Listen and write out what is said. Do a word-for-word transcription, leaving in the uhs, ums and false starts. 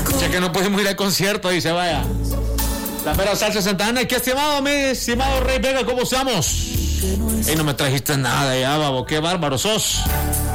Ya que no podemos ir al concierto, dice, vaya. La Fera Salsa Santa Ana. ¿Qué estimado, mi estimado Rey Vega? ¿Cómo estamos? Y no me trajiste nada ya, babo. Qué bárbaro sos.